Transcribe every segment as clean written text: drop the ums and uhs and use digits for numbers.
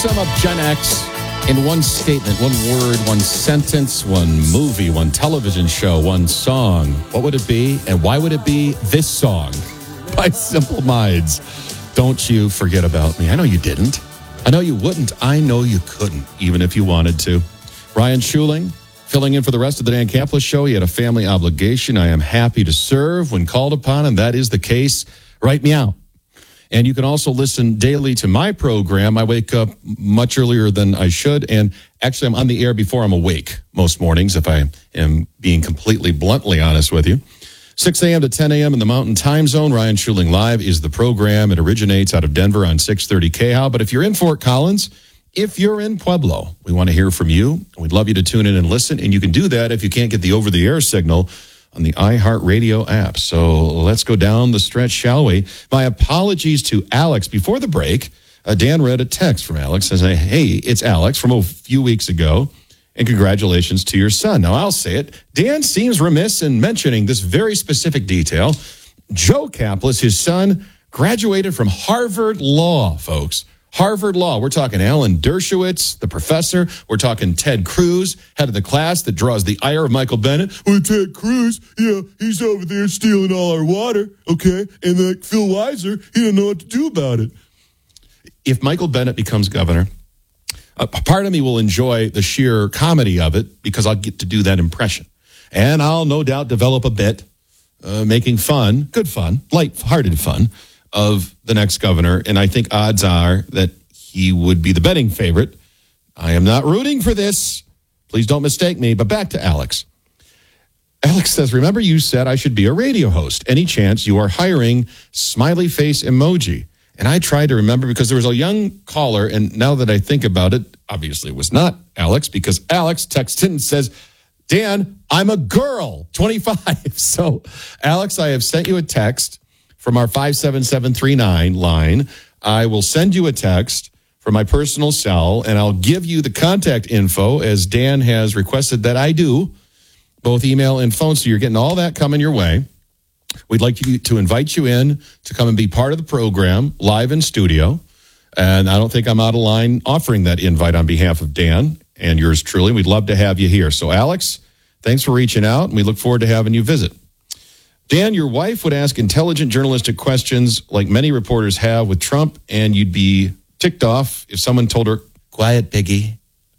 sum up Gen X in one statement, one word, one sentence, one movie, one television show, one song, what would it be? And why would it be this song by Simple Minds? Don't you forget about me. I know you didn't. I know you wouldn't. I know you couldn't, even if you wanted to. Ryan Schuling, filling in for the rest of the Dan Campbell Show. He had a family obligation. I am happy to serve when called upon, and that is the case right meow. And you can also listen daily to my program. I wake up much earlier than I should, and actually I'm on the air before I'm awake most mornings, if I am being completely bluntly honest with you. 6 a.m. to 10 a.m. in the Mountain Time Zone. Ryan Schuling Live is the program. It originates out of Denver on 630 KHOW. But if you're in Fort Collins, if you're in Pueblo, we want to hear from you. We'd love you to tune in and listen. And you can do that if you can't get the over-the-air signal on the iHeartRadio app. So let's go down the stretch, shall we? My apologies to Alex. Before the break, Dan read a text from Alex saying, hey, it's Alex from a few weeks ago, and congratulations to your son. Now, I'll say it. Dan seems remiss in mentioning this very specific detail. Joe Kaplis, his son, graduated from Harvard Law, folks. Harvard Law. We're talking Alan Dershowitz, the professor. We're talking Ted Cruz, head of the class that draws the ire of Michael Bennett. Well, Ted Cruz, yeah, he's over there stealing all our water, okay? And like Phil Weiser, he didn't know what to do about it. If Michael Bennett becomes governor, a part of me will enjoy the sheer comedy of it because I'll get to do that impression. And I'll no doubt develop a bit making fun, good fun, light-hearted fun, of the next governor, and I think odds are that he would be the betting favorite. I am not rooting for this. Please don't mistake me, but back to Alex. Alex says, remember you said I should be a radio host. Any chance you are hiring smiley face emoji? And I tried to remember because there was a young caller, and now that I think about it, obviously it was not Alex, because Alex texted and says, Dan, I'm a girl, 25. So, Alex, I have sent you a text from our 57739 line. I will send you a text from my personal cell, and I'll give you the contact info as Dan has requested that I do, both email and phone, so you're getting all that coming your way. We'd like to invite you in to come and be part of the program live in studio, and I don't think I'm out of line offering that invite on behalf of Dan and yours truly. We'd love to have you here. So, Alex, thanks for reaching out, and we look forward to having you visit. Dan, your wife would ask intelligent journalistic questions like many reporters have with Trump, and you'd be ticked off if someone told her, quiet, piggy.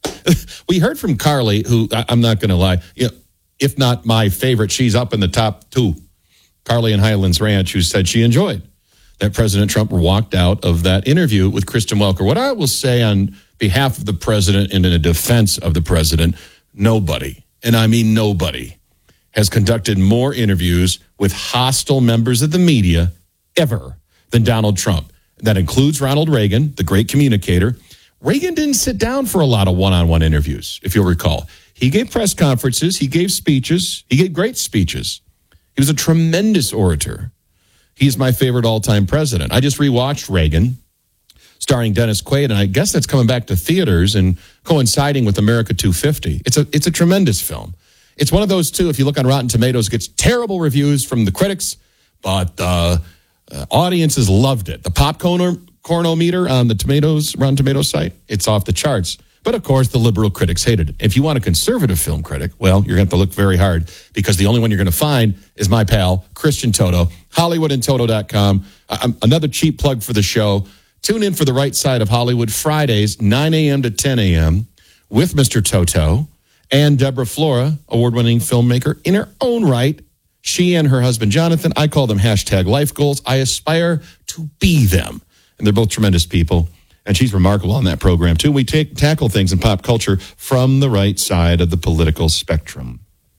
We heard from Carly, who, I'm not going to lie, if not my favorite, she's up in the top two. Carly in Highlands Ranch, who said she enjoyed that President Trump walked out of that interview with Kristen Welker. What I will say on behalf of the president and in a defense of the president, nobody, and I mean nobody, has conducted more interviews with hostile members of the media ever than Donald Trump. That includes Ronald Reagan, the great communicator. Reagan didn't sit down for a lot of one-on-one interviews, if you'll recall. He gave press conferences, he gave speeches, he gave great speeches. He was a tremendous orator. He's my favorite all-time president. I just rewatched Reagan, starring Dennis Quaid, and I guess that's coming back to theaters and coinciding with America 250. It's a tremendous film. It's one of those, too, if you look on Rotten Tomatoes, it gets terrible reviews from the critics, but audiences loved it. The popcorn-o-meter on the Rotten Tomatoes site, it's off the charts. But, of course, the liberal critics hated it. If you want a conservative film critic, well, you're going to have to look very hard because the only one you're going to find is my pal, Christian Toto, HollywoodandToto.com. Another cheap plug for the show. Tune in for The Right Side of Hollywood Fridays, 9 a.m. to 10 a.m. with Mr. Toto and Deborah Flora, award-winning filmmaker in her own right. She and her husband, Jonathan, I call them #life goals. I aspire to be them. And they're both tremendous people. And she's remarkable on that program, too. We tackle things in pop culture from the right side of the political spectrum.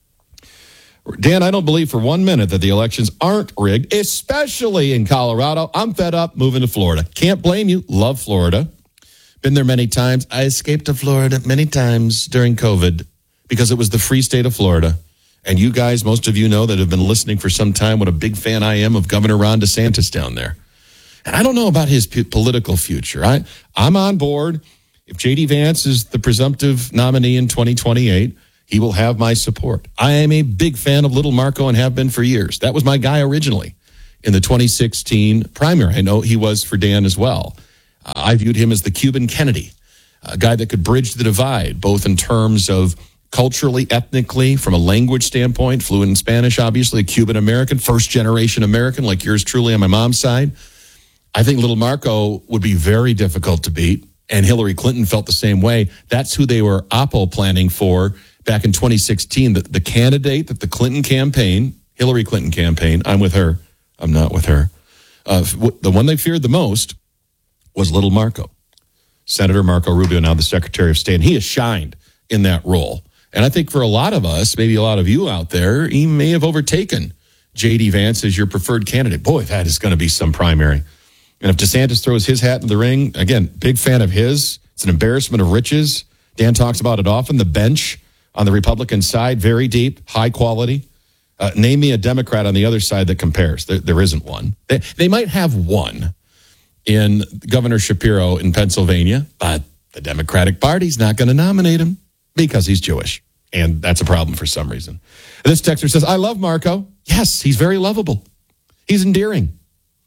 Dan, I don't believe for 1 minute that the elections aren't rigged, especially in Colorado. I'm fed up moving to Florida. Can't blame you. Love Florida. Been there many times. I escaped to Florida many times during COVID because it was the free state of Florida. And you guys, most of you know that have been listening for some time what a big fan I am of Governor Ron DeSantis down there. And I don't know about his political future. I'm on board. If J.D. Vance is the presumptive nominee in 2028, he will have my support. I am a big fan of Little Marco and have been for years. That was my guy originally in the 2016 primary. I know he was for Dan as well. I viewed him as the Cuban Kennedy. a guy that could bridge the divide, both in terms of culturally, ethnically, from a language standpoint, fluent in Spanish, obviously, a Cuban-American, first-generation American, like yours truly on my mom's side. I think little Marco would be very difficult to beat, and Hillary Clinton felt the same way. That's who they were oppo planning for back in 2016. The candidate that the Clinton campaign, Hillary Clinton campaign, I'm with her, I'm not with her. The one they feared the most was little Marco. Senator Marco Rubio, now the Secretary of State, and he has shined in that role. And I think for a lot of us, maybe a lot of you out there, he may have overtaken J.D. Vance as your preferred candidate. Boy, that is going to be some primary. And if DeSantis throws his hat in the ring, again, big fan of his. It's an embarrassment of riches. Dan talks about it often. The bench on the Republican side, very deep, high quality. Name me a Democrat on the other side that compares. There isn't one. They might have one in Governor Shapiro in Pennsylvania, but the Democratic Party's not going to nominate him because he's Jewish. And that's a problem for some reason. This texter says, I love Marco. Yes, he's very lovable. He's endearing.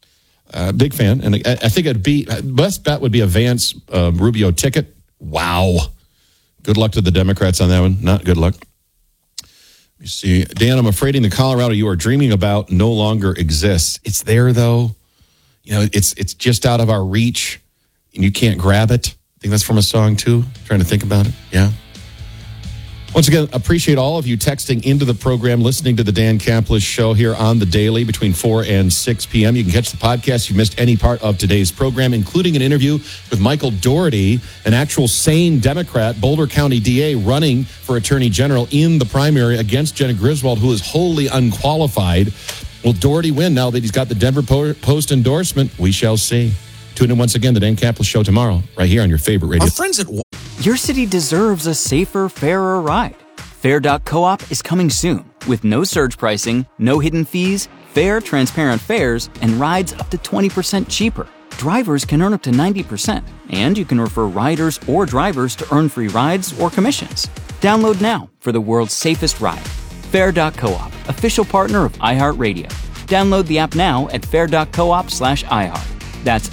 Big fan. And I think best bet would be a Vance Rubio ticket. Wow. Good luck to the Democrats on that one. Not good luck. Let me see. Dan, I'm afraid in the Colorado you are dreaming about no longer exists. It's there, though. You know, it's just out of our reach, and you can't grab it. I think that's from a song, too. Trying to think about it. Yeah. Once again, appreciate all of you texting into the program, listening to the Dan Caplis Show here on the Daily between 4 and 6 p.m. You can catch the podcast if you missed any part of today's program, including an interview with Michael Dougherty, an actual sane Democrat, Boulder County DA, running for Attorney General in the primary against Jenna Griswold, who is wholly unqualified. Will Dougherty win now that he's got the Denver Post endorsement? We shall see. Tune in once again, the Dan Caplis Show tomorrow, right here on your favorite radio. Our friends at Your city deserves a safer, fairer ride. Fair.coop is coming soon with no surge pricing, no hidden fees, fair, transparent fares, and rides up to 20% cheaper. Drivers can earn up to 90%, and you can refer riders or drivers to earn free rides or commissions. Download now for the world's safest ride. Fair.coop, official partner of iHeartRadio. Download the app now at fair.coop/iHeart. That's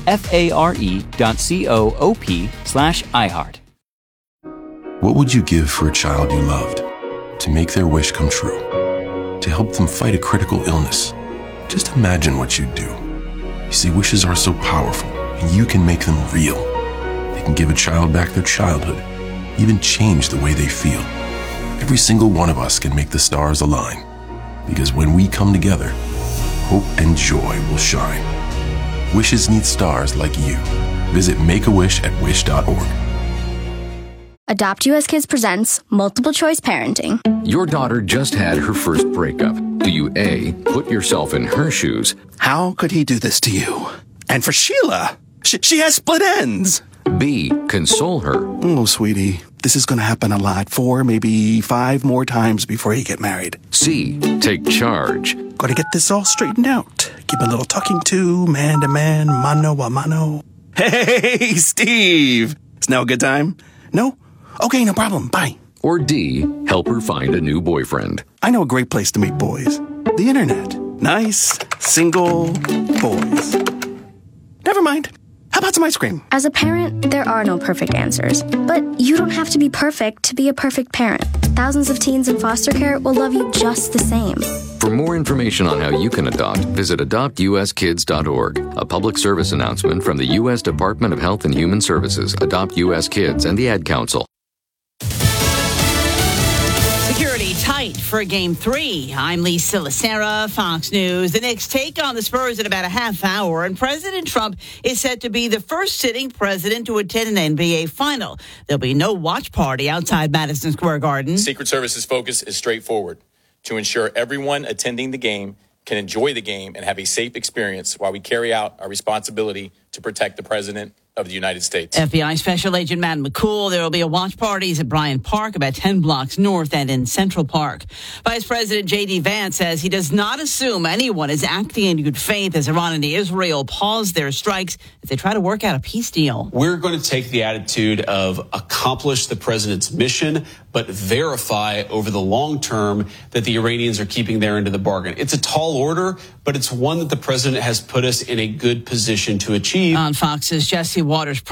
FARE.coop/iHeart. What would you give for a child you loved? To make their wish come true? To help them fight a critical illness? Just imagine what you'd do. You see, wishes are so powerful, and you can make them real. They can give a child back their childhood, even change the way they feel. Every single one of us can make the stars align. Because when we come together, hope and joy will shine. Wishes need stars like you. Visit Make-A-Wish@wish.org. Adopt US Kids presents Multiple Choice Parenting. Your daughter just had her first breakup. Do you A, put yourself in her shoes? How could he do this to you? And for Sheila, she has split ends. B, console her? Oh, sweetie, this is going to happen a lot. 4, maybe 5 more times before you get married. C, take charge? Got to get this all straightened out. Give a little talking to, man to man, mano a mano. Hey, Steve! Is now a good time? No? Okay, no problem. Bye. Or D, help her find a new boyfriend? I know a great place to meet boys. The internet. Nice, single boys. Never mind. How about some ice cream? As a parent, there are no perfect answers. But you don't have to be perfect to be a perfect parent. Thousands of teens in foster care will love you just the same. For more information on how you can adopt, visit adoptuskids.org. A public service announcement from the U.S. Department of Health and Human Services, Adopt U.S. Kids, and the Ad Council. Security tight for Game 3. I'm Lisa Lacera, Fox News. The Knicks take on the Spurs in about a half hour, and President Trump is set to be the first sitting president to attend an NBA final. There'll be no watch party outside Madison Square Garden. Secret Service's focus is straightforward: to ensure everyone attending the game can enjoy the game and have a safe experience while we carry out our responsibility to protect the President of the United States. FBI Special Agent Matt McCool. There will be a watch parties at Bryant Park, about 10 blocks north, and in Central Park. Vice President J.D. Vance says he does not assume anyone is acting in good faith as Iran and Israel pause their strikes as they try to work out a peace deal. We're going to take the attitude of accomplish the president's mission, but verify over the long term that the Iranians are keeping their end of the bargain. It's a tall order, but it's one that the president has put us in a good position to achieve. On Fox's Jesse Waters.